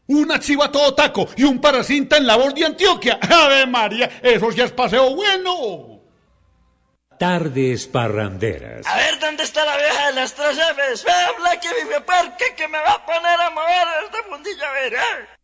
Una chiva todo taco y un paracinta en la voz de Antioquia. ¡Ave María! Eso ya es paseo bueno. Tardes parranderas. A ver, ¿dónde está la vieja de las tres Fs? Ve, habla que vive parque, que me va a poner a mover este mundillo, a ver, ¿eh?